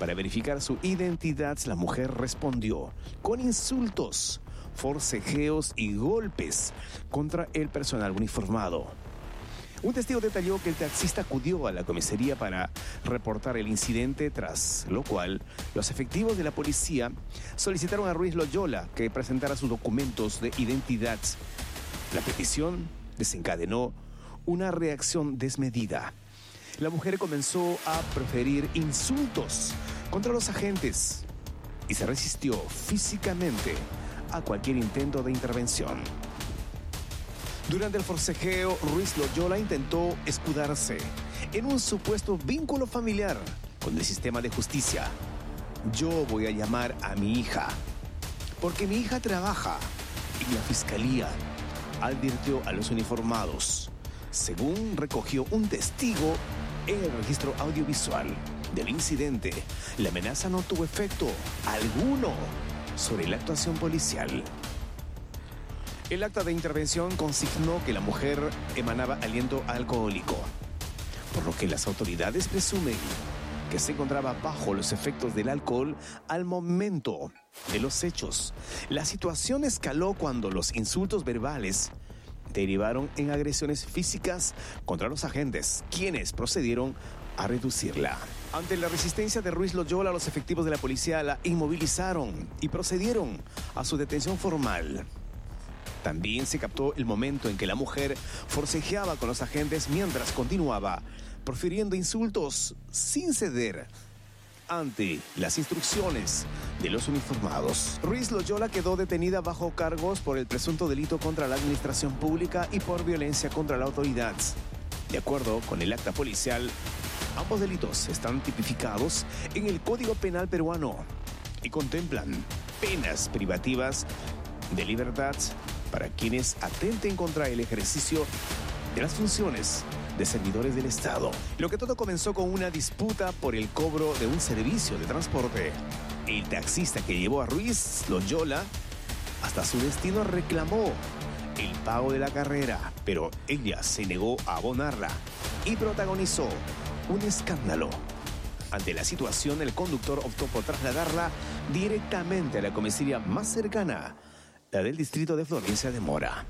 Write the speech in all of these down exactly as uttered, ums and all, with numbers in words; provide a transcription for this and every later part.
Para verificar su identidad, la mujer respondió con insultos, forcejeos y golpes contra el personal uniformado. Un testigo detalló que el taxista acudió a la comisaría para reportar el incidente, tras lo cual los efectivos de la policía solicitaron a Ruiz Loyola que presentara sus documentos de identidad. La petición desencadenó una reacción desmedida. La mujer comenzó a proferir insultos contra los agentes y se resistió físicamente a cualquier intento de intervención. Durante el forcejeo, Ruiz Loyola intentó escudarse en un supuesto vínculo familiar con el sistema de justicia. Yo voy a llamar a mi hija, porque mi hija trabaja en la fiscalía, advirtió a los uniformados. Según recogió un testigo en el registro audiovisual del incidente, la amenaza no tuvo efecto alguno sobre la actuación policial. El acta de intervención consignó que la mujer emanaba aliento alcohólico, por lo que las autoridades presumen que se encontraba bajo los efectos del alcohol al momento de los hechos. La situación escaló cuando los insultos verbales derivaron en agresiones físicas contra los agentes, quienes procedieron a reducirla. Ante la resistencia de Ruiz Loyola, los efectivos de la policía la inmovilizaron y procedieron a su detención formal. También se captó el momento en que la mujer forcejeaba con los agentes mientras continuaba profiriendo insultos sin ceder ante las instrucciones de los uniformados. Ruiz Loyola quedó detenida bajo cargos por el presunto delito contra la administración pública y por violencia contra la autoridad. De acuerdo con el acta policial, ambos delitos están tipificados en el Código Penal peruano y contemplan penas privativas de libertad para quienes atenten contra el ejercicio de las funciones de servidores del Estado. Lo que todo comenzó con una disputa por el cobro de un servicio de transporte. El taxista que llevó a Ruiz Loyola hasta su destino reclamó el pago de la carrera, pero ella se negó a abonarla y protagonizó un escándalo. Ante la situación, el conductor optó por trasladarla directamente a la comisaría más cercana, la del distrito de Florencia de Mora.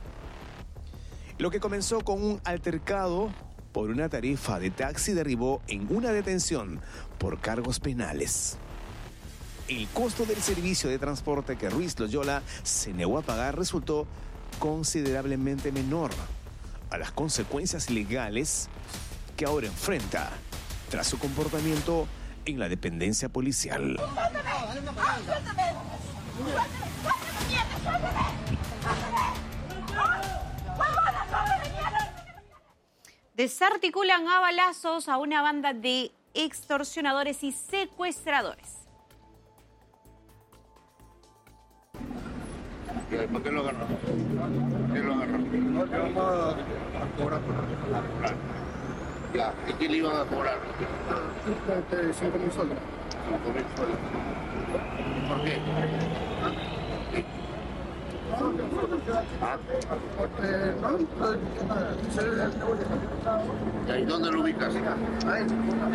Lo que comenzó con un altercado por una tarifa de taxi derivó en una detención por cargos penales. El costo del servicio de transporte que Ruiz Loyola se negó a pagar resultó considerablemente menor a las consecuencias legales que ahora enfrenta tras su comportamiento en la dependencia policial. Desarticulan a balazos a una banda de extorsionadores y secuestradores. ¿Por qué lo agarró? ¿Por qué lo agarró? No, te vamos a cobrar por la. Ya, ¿y qué le iban a cobrar? cinco mil soles. cinco mil soles. ¿Por qué? ¿Ah? ¿Ah? ¿Y dónde lo ubicas? Ahí.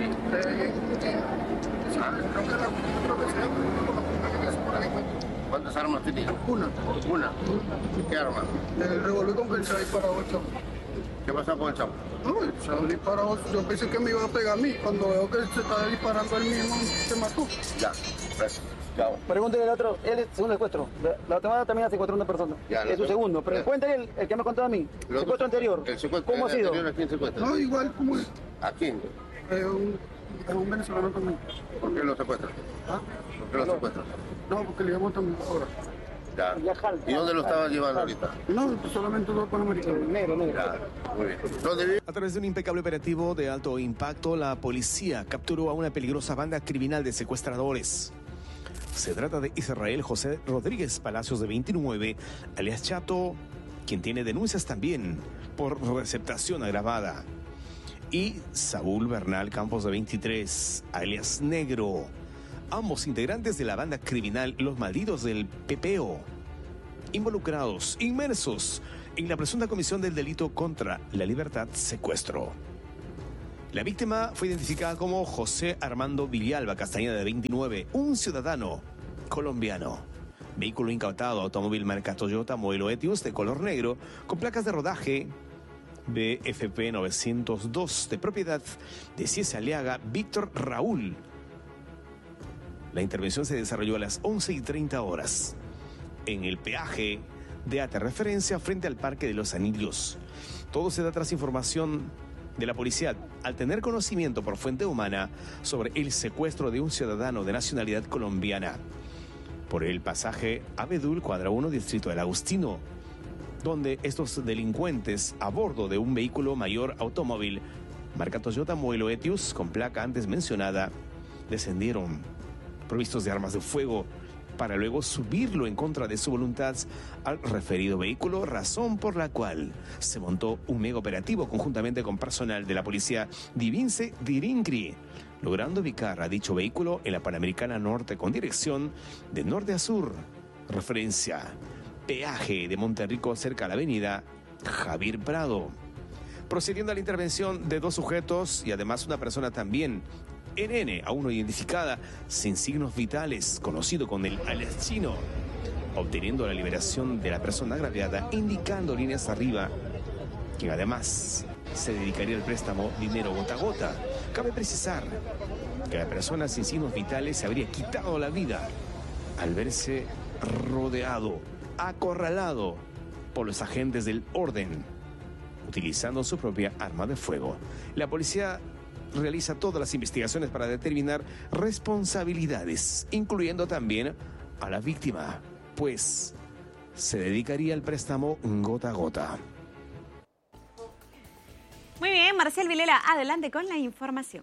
¿Cuántas armas tenías? Una. ¿Una? ¿Qué arma? El revólver con que él se disparó ocho. ¿Qué pasó con el chavo? No, se disparó. Yo pensé que me iba a pegar a mí. Cuando veo que se está disparando él mismo, se mató. Ya, gracias. Chao. Pregúntale al otro, él es segundo secuestro. La otra también hace secuestró a una persona. Ya, es su segundo. Pero cuéntale el, el que me ha contado a mí. El secuestro anterior. El secuestro ¿Cómo ha sido? ¿A quién secuestra? No, igual como es. ¿A quién? Es un, es un venezolano también. ¿Por qué lo secuestran? ¿Ah? ¿Por qué lo secuestran? No, porque le llamamos también ahora. Ya. ¿Y dónde lo estaban llevando ahorita? No, solamente dos panamericanos. Negro, negro. Ya, muy bien. ¿Dónde vive? A través de un impecable operativo de alto impacto, la policía capturó a una peligrosa banda criminal de secuestradores. Se trata de Israel José Rodríguez Palacios, de veintinueve, alias Chato, quien tiene denuncias también por receptación agravada. Y Saúl Bernal Campos, de veintitrés, alias Negro, ambos integrantes de la banda criminal Los Malditos del Pepeo, involucrados, inmersos en la presunta comisión del delito contra la libertad, secuestro. La víctima fue identificada como José Armando Villalba Castañeda, de veintinueve, un ciudadano colombiano. Vehículo incautado, automóvil marca Toyota, modelo Etios, de color negro, con placas de rodaje B F P novecientos dos, de propiedad de Ciese Aliaga, Víctor Raúl. La intervención se desarrolló a las once y treinta horas en el peaje de Ate Referencia frente al Parque de los Anillos. Todo se da tras información de la policía al tener conocimiento por fuente humana sobre el secuestro de un ciudadano de nacionalidad colombiana por el pasaje Abedul, cuadra uno, distrito del Agustino, donde estos delincuentes, a bordo de un vehículo mayor automóvil marca Toyota, modelo Etios, con placa antes mencionada, descendieron provistos de armas de fuego para luego subirlo en contra de su voluntad al referido vehículo, razón por la cual se montó un mega operativo conjuntamente con personal de la policía Divince Dirincri, logrando ubicar a dicho vehículo en la Panamericana Norte con dirección de norte a sur, referencia peaje de Monterrico, cerca a la avenida Javier Prado. Procediendo a la intervención de dos sujetos y además una persona también N N, aún no identificada, sin signos vitales, conocido con el alias chino, obteniendo la liberación de la persona agraviada, indicando líneas arriba, quien además se dedicaría al préstamo dinero gota a gota. Cabe precisar que la persona sin signos vitales se habría quitado la vida al verse rodeado, acorralado por los agentes del orden, utilizando su propia arma de fuego. La policía realiza todas las investigaciones para determinar responsabilidades, incluyendo también a la víctima, pues se dedicaría al préstamo gota a gota. Muy bien, Marcial Vilela, adelante con la información.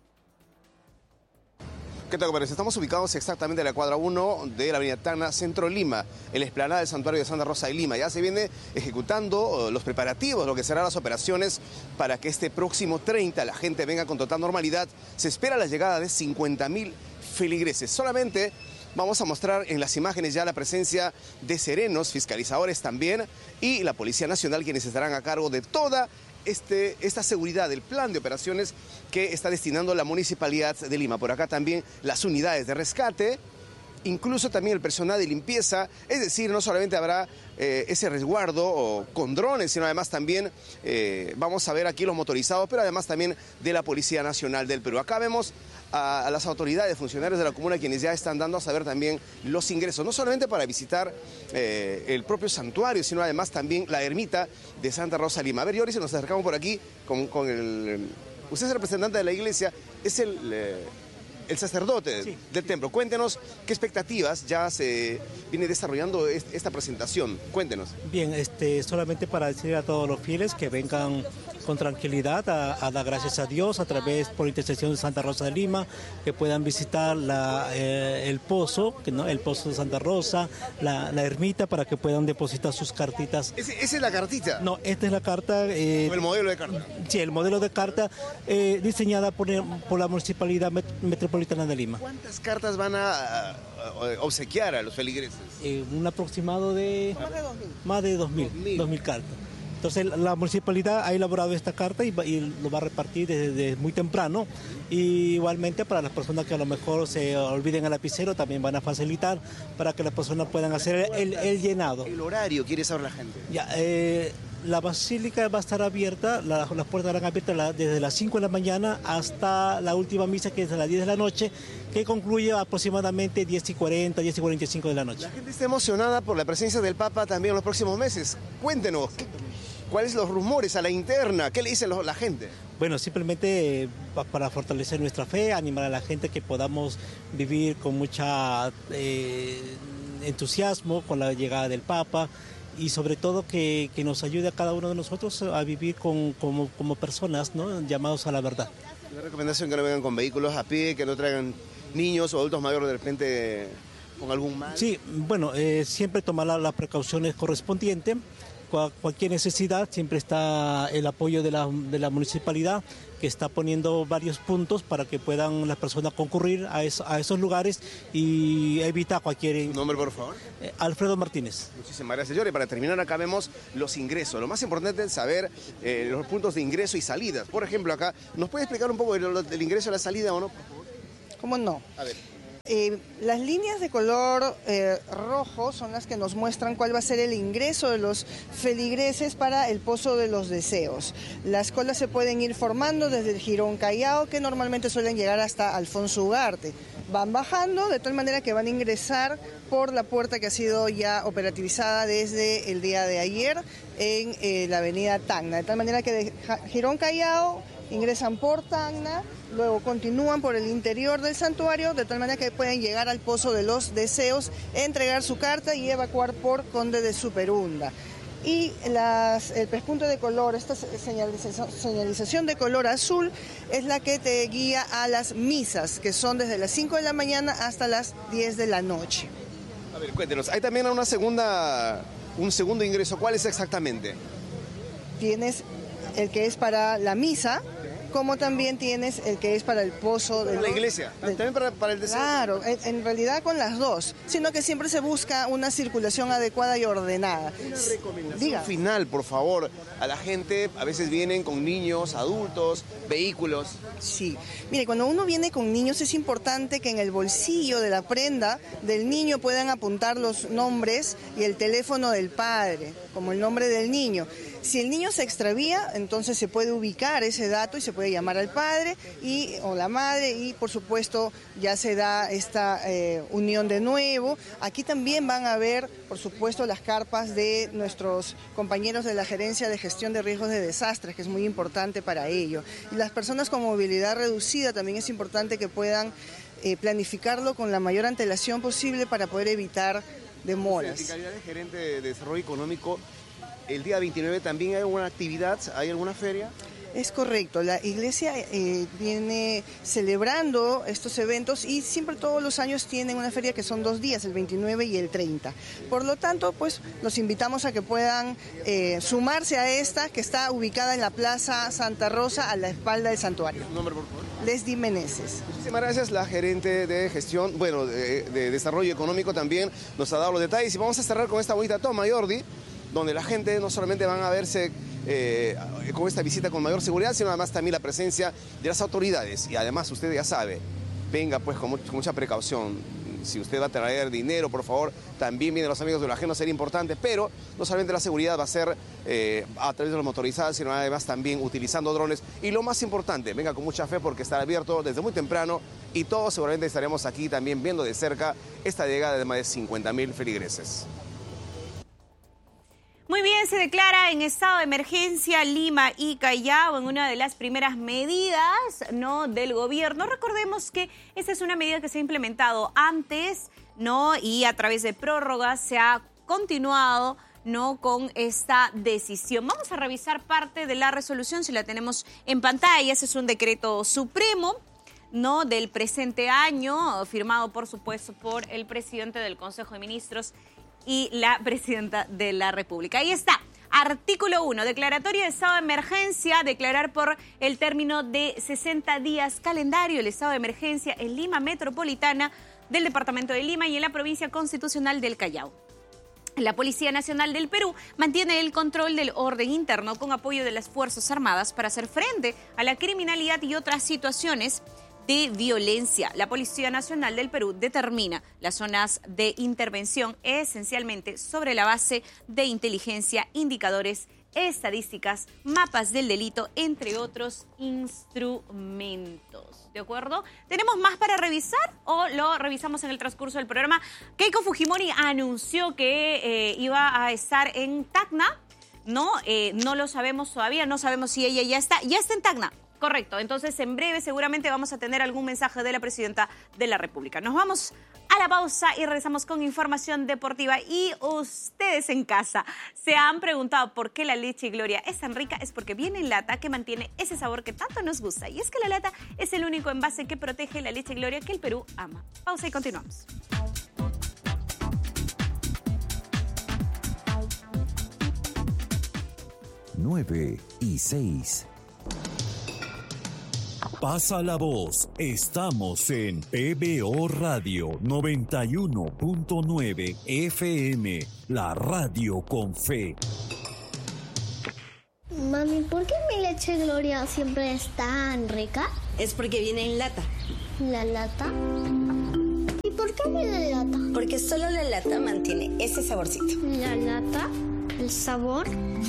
¿Qué tal, compañeros? Estamos ubicados exactamente en la cuadra uno de la avenida Tacna, Centro Lima, en la explanada del Santuario de Santa Rosa de Lima. Ya se viene ejecutando los preparativos, lo que serán las operaciones para que este próximo treinta la gente venga con total normalidad. Se espera la llegada de cincuenta mil feligreses. Solamente vamos a mostrar en las imágenes ya la presencia de serenos, fiscalizadores también, y la Policía Nacional, quienes estarán a cargo de toda Este, esta seguridad, el plan de operaciones que está destinando la Municipalidad de Lima. Por acá también las unidades de rescate, incluso también el personal de limpieza, es decir, no solamente habrá eh, ese resguardo o con drones, sino además también eh, vamos a ver aquí los motorizados, pero además también de la Policía Nacional del Perú. Acá vemos a, a las autoridades, funcionarios de la comuna, quienes ya están dando a saber también los ingresos, no solamente para visitar eh, el propio santuario, sino además también la ermita de Santa Rosa Lima. A ver, Yoris, nos acercamos por aquí con, con el... Usted es el representante de la iglesia, es el... Eh, el sacerdote sí. del templo. Cuéntenos qué expectativas ya se viene desarrollando esta presentación. Cuéntenos. Bien, este, solamente para decir a todos los fieles que vengan con tranquilidad a, a dar gracias a Dios a través, por intercesión de Santa Rosa de Lima, que puedan visitar la, eh, el pozo, que, ¿no? el pozo de Santa Rosa, la, la ermita, para que puedan depositar sus cartitas. ¿Esa es la cartita? No, esta es la carta. Eh, ¿O el modelo de carta? Sí, el modelo de carta eh, diseñada por, por la Municipalidad Met Metropolitana de Lima. ¿Cuántas cartas van a, a, a obsequiar a los feligreses? Eh, un aproximado de... Más de dos mil. Más de dos mil cartas. Entonces la municipalidad ha elaborado esta carta y, y lo va a repartir desde, desde muy temprano. Y igualmente para las personas que a lo mejor se olviden el lapicero también van a facilitar para que las personas puedan hacer el, el llenado. ¿El horario quiere saber la gente? Ya, eh, la basílica va a estar abierta, la, las puertas estarán abiertas la, desde las cinco de la mañana hasta la última misa, que es a las diez de la noche, que concluye aproximadamente diez y cuarenta, diez y cuarenta y cinco de la noche. La gente está emocionada por la presencia del Papa también en los próximos meses. Cuéntenos, ¿qué, ¿cuáles son los rumores a la interna? ¿Qué le dice la gente? Bueno, simplemente eh, para fortalecer nuestra fe, animar a la gente que podamos vivir con mucha eh, entusiasmo con la llegada del Papa, y sobre todo que, que nos ayude a cada uno de nosotros a vivir con, como, como personas, ¿no? Llamados a la verdad. La recomendación que no vengan con vehículos a pie, que no traigan niños o adultos mayores de repente con algún mal. Sí, bueno, eh, siempre tomar las precauciones correspondientes, cual, cualquier necesidad siempre está el apoyo de la, de la municipalidad, que está poniendo varios puntos para que puedan las personas concurrir a, eso, a esos lugares y evitar cualquier... ¿Tu nombre, por favor? Eh, Alfredo Martínez. Muchísimas gracias, señor. Y para terminar, acá vemos los ingresos. Lo más importante es saber eh, los puntos de ingreso y salida. Por ejemplo, acá, ¿nos puede explicar un poco del, del ingreso y la salida o no, por favor? ¿Cómo no? A ver. Eh, las líneas de color eh, rojo son las que nos muestran cuál va a ser el ingreso de los feligreses para el Pozo de los Deseos. Las colas se pueden ir formando desde el Jirón Callao, que normalmente suelen llegar hasta Alfonso Ugarte. Van bajando de tal manera que van a ingresar por la puerta que ha sido ya operativizada desde el día de ayer en eh, la avenida Tacna. De tal manera que de Jirón Callao ingresan por Tacna, luego continúan por el interior del santuario, de tal manera que pueden llegar al Pozo de los Deseos, entregar su carta y evacuar por Conde de Superunda. Y las, el pespunte de color, esta señalización, señalización de color azul, es la que te guía a las misas, que son desde las cinco de la mañana hasta las diez de la noche. A ver, cuéntenos, hay también una segunda, un segundo ingreso, ¿cuál es exactamente? Tienes el que es para la misa, como también tienes el que es para el pozo de la iglesia, de, también para, para el deseo. Claro, en, en realidad con las dos, sino que siempre se busca una circulación adecuada y ordenada. Una recomendación Diga. final, por favor, a la gente, a veces vienen con niños, adultos, vehículos. Sí, mire, cuando uno viene con niños es importante que en el bolsillo de la prenda del niño puedan apuntar los nombres y el teléfono del padre, como el nombre del niño. Si el niño se extravía, entonces se puede ubicar ese dato y se puede llamar al padre y, o la madre y, por supuesto, ya se da esta eh, unión de nuevo. Aquí también van a ver, por supuesto, las carpas de nuestros compañeros de la Gerencia de Gestión de Riesgos de Desastres, que es muy importante para ello. Y las personas con movilidad reducida también es importante que puedan eh, planificarlo con la mayor antelación posible para poder evitar demoras. En calidad de gerente de desarrollo económico, el día veintinueve también hay alguna actividad, hay alguna feria. Es correcto, la iglesia eh, viene celebrando estos eventos y siempre todos los años tienen una feria que son dos días, el veintinueve y el treinta. Por lo tanto, pues los invitamos a que puedan eh, sumarse a esta, que está ubicada en la Plaza Santa Rosa, a la espalda del santuario. ¿Su nombre, por favor? Leslie Meneses. Muchísimas gracias, la gerente de gestión, bueno, de, de desarrollo económico también nos ha dado los detalles. Y vamos a cerrar con esta bonita toma, Jordi, donde la gente no solamente van a verse eh, con esta visita con mayor seguridad, sino además también la presencia de las autoridades. Y además, usted ya sabe, venga pues con, much, con mucha precaución. Si usted va a traer dinero, por favor, también vienen los amigos de la ajeno, sería importante, pero no solamente la seguridad va a ser eh, a través de los motorizados, sino además también utilizando drones. Y lo más importante, venga con mucha fe porque estará abierto desde muy temprano y todos seguramente estaremos aquí también viendo de cerca esta llegada de más de cincuenta mil feligreses. Muy bien, se declara en estado de emergencia Lima y Callao en una de las primeras medidas, ¿no?, del gobierno. Recordemos que esta es una medida que se ha implementado antes, ¿no?, y a través de prórrogas se ha continuado, ¿no?, con esta decisión. Vamos a revisar parte de la resolución, si la tenemos en pantalla. Ese es un decreto supremo, ¿no?, del presente año, firmado por supuesto por el presidente del Consejo de Ministros y la presidenta de la República. Ahí está, artículo uno, declaratoria de estado de emergencia, declarar por el término de sesenta días calendario el estado de emergencia en Lima metropolitana del departamento de Lima y en la provincia constitucional del Callao. La Policía Nacional del Perú mantiene el control del orden interno con apoyo de las Fuerzas Armadas para hacer frente a la criminalidad y otras situaciones de violencia. La Policía Nacional del Perú determina las zonas de intervención esencialmente sobre la base de inteligencia, indicadores, estadísticas, mapas del delito, entre otros instrumentos. ¿De acuerdo? ¿Tenemos más para revisar o lo revisamos en el transcurso del programa? Keiko Fujimori anunció que eh, iba a estar en Tacna, ¿no? Eh, no lo sabemos todavía, no sabemos si ella ya está. Ya está en Tacna. Correcto, entonces en breve seguramente vamos a tener algún mensaje de la presidenta de la República. Nos vamos a la pausa y regresamos con información deportiva. Y ustedes en casa se han preguntado por qué la leche Gloria es tan rica. Es porque viene en lata, que mantiene ese sabor que tanto nos gusta. Y es que la lata es el único envase que protege la leche Gloria que el Perú ama. Pausa y continuamos. nueve y seis. Pasa la voz, estamos en P B O Radio noventa y uno punto nueve F M, la radio con fe. Mami, ¿por qué mi leche Gloria siempre es tan rica? Es porque viene en lata. ¿La lata? ¿Y por qué viene en lata? Porque solo la lata mantiene ese saborcito. ¿La lata? ¿El sabor?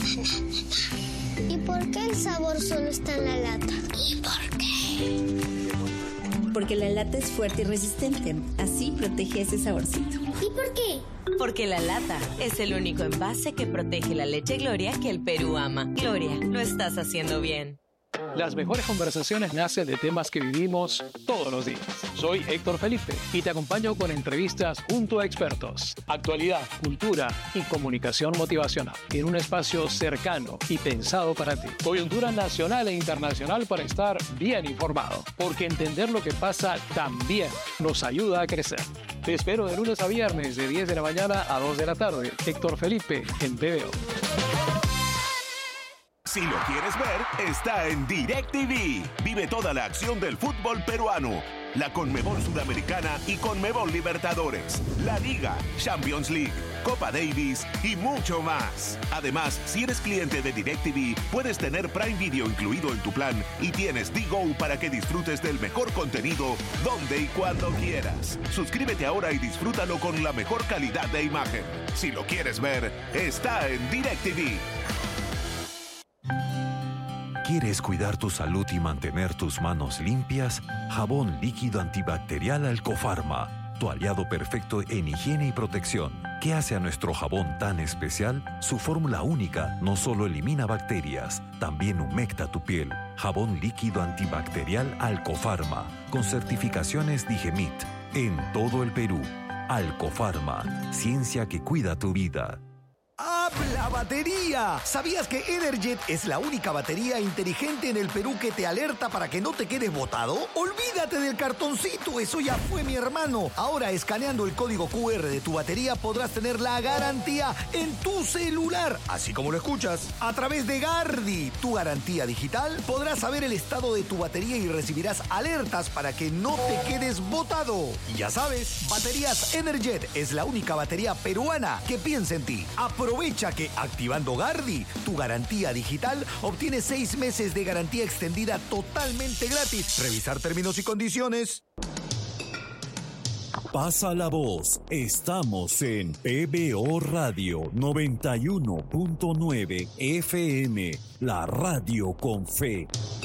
¿Y por qué el sabor solo está en la lata? ¿Y por qué? Porque la lata es fuerte y resistente, así protege ese saborcito. ¿Y por qué? Porque la lata es el único envase que protege la leche Gloria que el Perú ama. Gloria, lo estás haciendo bien. Las mejores conversaciones nacen de temas que vivimos todos los días. Soy Héctor Felipe y te acompaño con entrevistas junto a expertos, actualidad, cultura y comunicación motivacional en un espacio cercano y pensado para ti. Coyuntura nacional e internacional para estar bien informado, porque entender lo que pasa también nos ayuda a crecer. Te espero de lunes a viernes de diez de la mañana a dos de la tarde. Héctor Felipe en P B O. Si lo quieres ver, está en DirecTV. Vive toda la acción del fútbol peruano. La Conmebol Sudamericana y Conmebol Libertadores. La Liga, Champions League, Copa Davis y mucho más. Además, si eres cliente de DirecTV, puedes tener Prime Video incluido en tu plan y tienes D-Go para que disfrutes del mejor contenido donde y cuando quieras. Suscríbete ahora y disfrútalo con la mejor calidad de imagen. Si lo quieres ver, está en DirecTV. ¿Quieres cuidar tu salud y mantener tus manos limpias? Jabón líquido antibacterial Alcofarma, tu aliado perfecto en higiene y protección. ¿Qué hace a nuestro jabón tan especial? Su fórmula única no solo elimina bacterias, también humecta tu piel. Jabón líquido antibacterial Alcofarma, con certificaciones Digemit, en todo el Perú. Alcofarma, ciencia que cuida tu vida. ¡Habla batería! ¿Sabías que Energet es la única batería inteligente en el Perú que te alerta para que no te quedes botado? ¡Olvídate del cartoncito! Eso ya fue, mi hermano. Ahora, escaneando el código Q R de tu batería, podrás tener la garantía en tu celular. Así como lo escuchas. A través de Gardi, tu garantía digital, podrás saber el estado de tu batería y recibirás alertas para que no te quedes botado. Y ya sabes, Baterías Energet es la única batería peruana que piensa en ti. Aprovecha que activando Gardi, tu garantía digital, obtienes seis meses de garantía extendida totalmente gratis. Revisar términos y condiciones. Pasa la voz, estamos en P B O Radio noventa y uno punto nueve F M, la radio con fe.